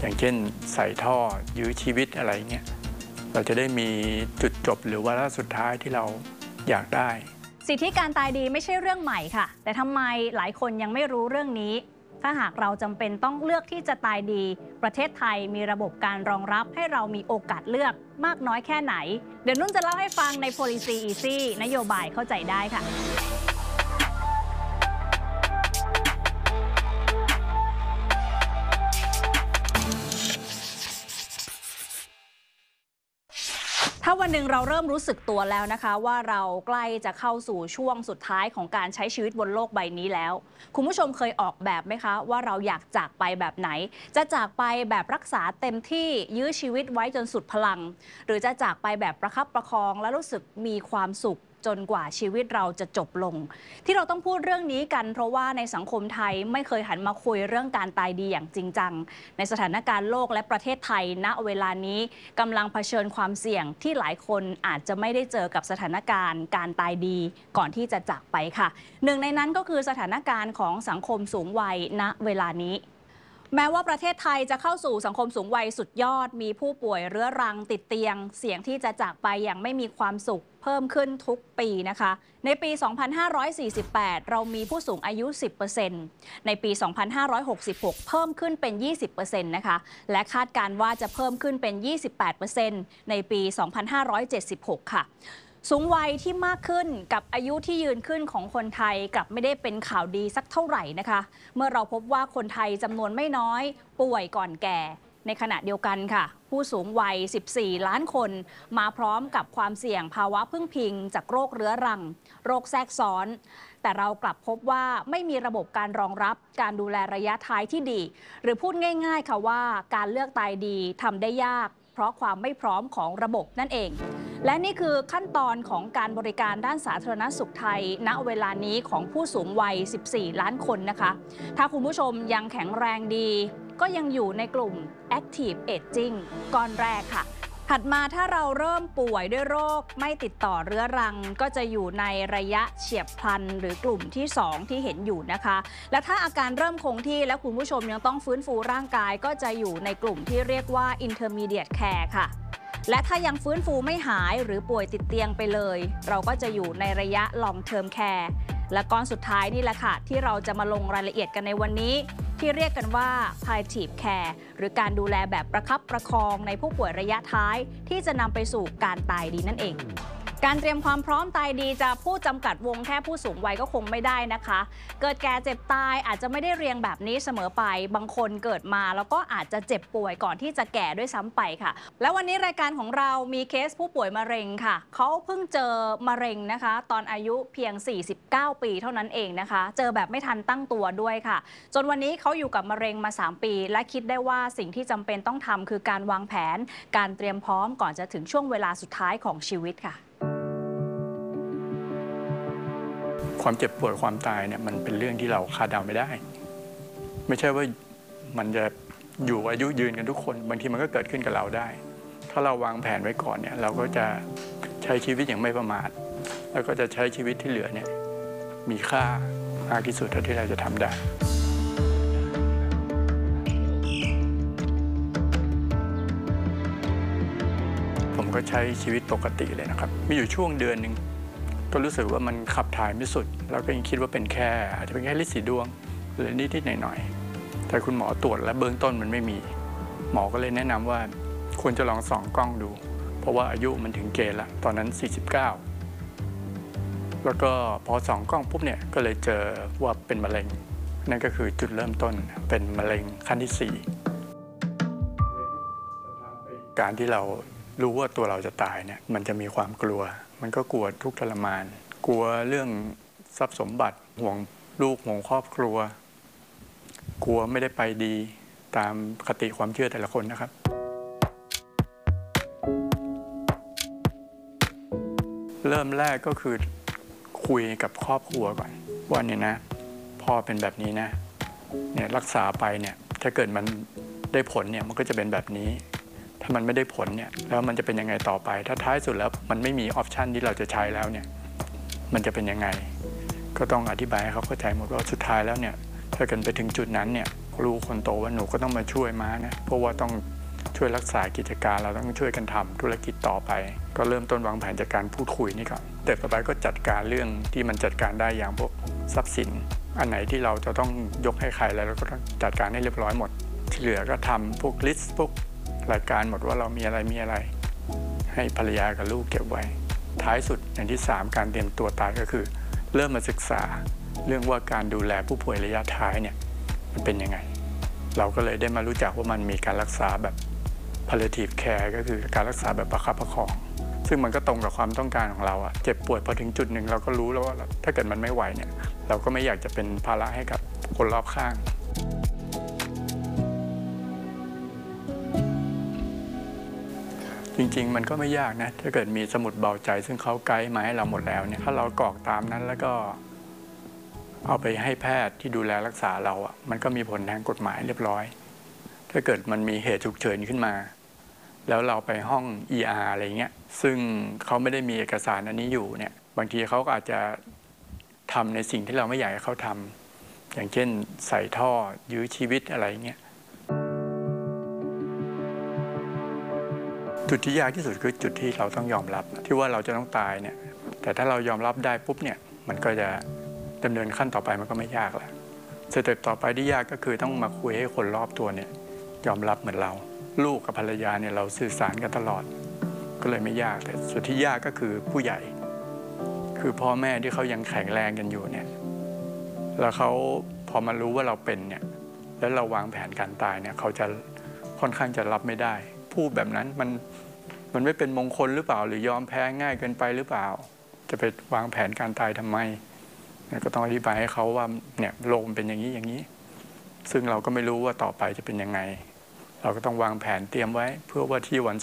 อย่างเช่นใส่ท่อยื้อชีวิตอะไรเงี้ยเราจะได้มีจุดจบหรือวาระสุดท้ายที่เราอยากได้สิทธิการตายดีไม่ใช่เรื่องใหม่ค่ะแต่ทำไมหลายคนยังไม่รู้เรื่องนี้ถ้าหากเราจำเป็นต้องเลือกที่จะตายดีประเทศไทยมีระบบการรองรับให้เรามีโอกาสเลือกมากน้อยแค่ไหนเดี๋ยวนุ่นจะเล่าให้ฟังใน Policy Easy นโยบายเข้าใจได้ค่ะถ้าวันหนึ่งเราเริ่มรู้สึกตัวแล้วนะคะว่าเราใกล้จะเข้าสู่ช่วงสุดท้ายของการใช้ชีวิตบนโลกใบนี้แล้วคุณผู้ชมเคยออกแบบไหมคะว่าเราอยากจากไปแบบไหนจะจากไปแบบรักษาเต็มที่ยื้อชีวิตไว้จนสุดพลังหรือจะจากไปแบบประคับประคองและรู้สึกมีความสุขจนกว่าชีวิตเราจะจบลงที่เราต้องพูดเรื่องนี้กันเพราะว่าในสังคมไทยไม่เคยหันมาคุยเรื่องการตายดีอย่างจริงจังในสถานการณ์โลกและประเทศไทยณเวลานี้กำลังเผชิญความเสี่ยงที่หลายคนอาจจะไม่ได้เจอกับสถานการณ์การตายดีก่อนที่จะจากไปค่ะหนึ่งในนั้นก็คือสถานการณ์ของสังคมสูงวัยณเวลานี้แม้ว่าประเทศไทยจะเข้าสู่สังคมสูงวัยสุดยอดมีผู้ป่วยเรื้อรังติดเตียงเสี่ยงที่จะจากไปอย่างไม่มีความสุขเพิ่มขึ้นทุกปีนะคะในปี 2548 เรามีผู้สูงอายุ 10% ในปี 2566 เพิ่มขึ้นเป็น 20% นะคะและคาดการณ์ว่าจะเพิ่มขึ้นเป็น 28% ในปี 2576 ค่ะสูงวัยที่มากขึ้นกับอายุที่ยืนขึ้นของคนไทยกลับไม่ได้เป็นข่าวดีสักเท่าไหร่นะคะเมื่อเราพบว่าคนไทยจำนวนไม่น้อยป่วยก่อนแก่ในขณะเดียวกันค่ะผู้สูงวัย 14 ล้านคนมาพร้อมกับความเสี่ยงภาวะพึ่งพิงจากโรคเรื้อรังโรคแทรกซ้อนแต่เรากลับพบว่าไม่มีระบบการรองรับการดูแลระยะท้ายที่ดีหรือพูดง่ายๆค่ะว่าการเลือกตายดีทำได้ยากเพราะความไม่พร้อมของระบบนั่นเองและนี่คือขั้นตอนของการบริการด้านสาธารณสุขไทยณเวลานี้ของผู้สูงวัย 14 ล้านคนนะคะถ้าคุณผู้ชมยังแข็งแรงดีก็ยังอยู่ในกลุ่ม Active Aging ก้อนแรกค่ะถัดมาถ้าเราเริ่มป่วยด้วยโรคไม่ติดต่อเรื้อรังก็จะอยู่ในระยะเฉียบพลันหรือกลุ่มที่ 2 ที่เห็นอยู่นะคะและถ้าอาการเริ่มคงที่และคุณผู้ชมยังต้องฟื้นฟูร่างกายก็จะอยู่ในกลุ่มที่เรียกว่า Intermediate Care ค่ะและถ้ายังฟื้นฟูไม่หายหรือป่วยติดเตียงไปเลยเราก็จะอยู่ในระยะ Long Term Care และก้อนสุดท้ายนี่แหละค่ะที่เราจะมาลงรายละเอียดกันในวันนี้ที่เรียกกันว่า Palliative Care หรือการดูแลแบบประคับประคองในผู้ป่วยระยะท้ายที่จะนำไปสู่การตายดีนั่นเองการเตรียมความพร้อมตายดีจะพูดจำกัดวงแค่ผู้สูงวัยก็คงไม่ได้นะคะเกิดแก่เจ็บตายอาจจะไม่ได้เรียงแบบนี้เสมอไปบางคนเกิดมาแล้วก็อาจจะเจ็บป่วยก่อนที่จะแก่ด้วยซ้ำไปค่ะแล้ววันนี้รายการของเรามีเคสผู้ป่วยมะเร็งค่ะเขาเพิ่งเจอมะเร็งนะคะตอนอายุเพียง 49 ปีเท่านั้นเองนะคะเจอแบบไม่ทันตั้งตัวด้วยค่ะจนวันนี้เขาอยู่กับมะเร็งมา 3 ปีและคิดได้ว่าสิ่งที่จำเป็นต้องทำคือการวางแผนการเตรียมพร้อมก่อนจะถึงช่วงเวลาสุดท้ายของชีวิตค่ะความเจ็บปวดความตายเนี่ยมันเป็นเรื่องที่เราคาดเดาไม่ได้ไม่ใช่ว่ามันจะอยู่อายุยืนกันทุกคนบางทีมันก็เกิดขึ้นกับเราได้ถ้าเราวางแผนไว้ก่อนเนี่ยเราก็จะใช้ชีวิตอย่างไม่ประมาทแล้วก็จะใช้ชีวิตที่เหลือเนี่ยมีค่ามากที่สุดเท่าที่เราจะทำได้ผมก็ใช้ชีวิตปกติเลยนะครับมีอยู่ช่วงเดือนหนึ่งก็รู้สึกว่ามันขับถ่ายไม่สุดแล้วก็ยังคิดว่าเป็นแค่อาจจะเป็นแค่ฤทธิ์สีดวงหรือนิดๆหน่อยๆแต่คุณหมอตรวจและเบื้องต้นมันไม่มีหมอก็เลยแนะนำว่าควรจะลองส่องกล้องดูเพราะว่าอายุมันถึงเกณฑ์ละตอนนั้น49แล้วก็พอส่องกล้องปุ๊บเนี่ยก็เลยเจอว่าเป็นมะเร็งนั่นก็คือจุดเริ่มต้นเป็นมะเร็งขั้นที่4การที่เรารู้ว่าตัวเราจะตายเนี่ยมันจะมีความกลัวมันก็กลัวทุกข์ทรมานกลัวเรื่องทรัพย์สมบัติห่วงลูกห่วงครอบครัวกลัวไม่ได้ไปดีตามคติความเชื่อแต่ละคนนะครับเริ่มแรกก็คือคุยกับครอบครัวก่อนว่าเนี่ยนะพ่อเป็นแบบนี้นะเนี่ยรักษาไปเนี่ยถ้าเกิดมันได้ผลเนี่ยมันก็จะเป็นแบบนี้ถ้ามันไม่ได้ผลเนี่ยแล้วมันจะเป็นยังไงต่อไปถ้าท้ายสุดแล้วมันไม่มีออปชันที่เราจะใช้แล้วเนี่ยมันจะเป็นยังไงก็ต้องอธิบายให้เขาเข้าใจหมดว่าสุดท้ายแล้วเนี่ยถ้าเกิดไปถึงจุดนั้นเนี่ยลูกคนโตว่าหนูก็ต้องมาช่วยม้านะเพราะว่าต้องช่วยรักษากิจการเราต้องช่วยกันทำธุรกิจต่อไปก็เริ่มต้นวางแผนจากการพูดคุยนี่ก่อนแต่ต่อไปก็จัดการเรื่องที่มันจัดการได้อย่างพวกทรัพย์สินอันไหนที่เราจะต้องยกให้ใครแล้วเราก็ต้องจัดการให้เรียบร้อยหมดที่เหลือก็ทำพวกลิสต์พวกรายการหมดว่าเรามีอะไรให้ภรรยากับลูกเก็บไว้ท้ายสุดอย่างที่3การเตรียมตัวตายก็คือเริ่มมาศึกษาเรื่องว่าการดูแลผู้ป่วยระยะท้ายเนี่ยมันเป็นยังไงเราก็เลยได้มารู้จักว่ามันมีการรักษาแบบ palliative care ก็คือการรักษาแบบประคับประคองซึ่งมันก็ตรงกับความต้องการของเราอะเจ็บปวดพอถึงจุดหนึ่งเราก็รู้แล้วว่าถ้าเกิดมันไม่ไหวเนี่ยเราก็ไม่อยากจะเป็นภาระให้กับคนรอบข้างจริงๆมันก็ไม่ยากนะถ้าเกิดมีสมุดเบาใจซึ่งเขาไกด์มาให้เราหมดแล้วเนี่ยถ้าเรากรอกตามนั้นแล้วก็เอาไปให้แพทย์ที่ดูแลรักษาเราอ่ะมันก็มีผลทางกฎหมายเรียบร้อยถ้าเกิดมันมีเหตุฉุกเฉินขึ้นมาแล้วเราไปห้อง ER อะไรเงี้ยซึ่งเขาไม่ได้มีเอกสารอันนี้อยู่เนี่ยบางทีเขาก็อาจจะทำในสิ่งที่เราไม่อยากให้เขาทำอย่างเช่นใส่ท่อยื้อชีวิตอะไรเงี้ยจุดที่ยากที่สุดคือจุดที่เราต้องยอมรับที่ว่าเราจะต้องตายเนี่ยแต่ถ้าเรายอมรับได้ปุ๊บเนี่ยมันก็จะดำเนินขั้นต่อไปมันก็ไม่ยากแล้วสเต็ปต่อไปที่ยากก็คือต้องมาคุยให้คนรอบตัวเนี่ยยอมรับเหมือนเราลูกกับภรรยาเนี่ยเราสื่อสารกันตลอดก็เลยไม่ยากแต่ส่วนที่ยากก็คือผู้ใหญ่คือพ่อแม่ที่เขายังแข็งแรงกันอยู่เนี่ยแล้วเขาพอมารู้ว่าเราเป็นเนี่ยแล้วเราวางแผนการตายเนี่ยเขาจะค่อนข้างจะรับไม่ได้พูดแบบนั้นมันไม่เป็นมงคลหรือเปล่าหรือยอมแพ้ง่ายเกินไปหรือเปล่าจะไปวางแผนการตายทำไมก็ต้องอธิบายให้เขาว่าเนี่ยโลกเป็นอย่างนี้ซึ่งเราก็ไม่รู้ว่าต่อไปจะเป็นยังไงเราก็ต้องวางแผนเตรียมไว้เพื่อว่าที่วัน